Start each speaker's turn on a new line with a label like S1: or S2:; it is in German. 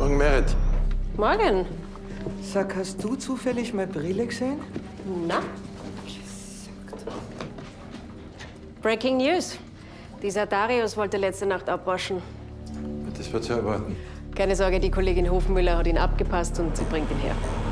S1: Morgen, Merit.
S2: Morgen.
S3: Sag, hast du zufällig meine Brille gesehen?
S2: Na? Breaking News. Dieser Darius wollte letzte Nacht abwaschen.
S1: Das wird zu erwarten.
S2: Keine Sorge, die Kollegin Hofmüller hat ihn abgepasst und sie bringt ihn her.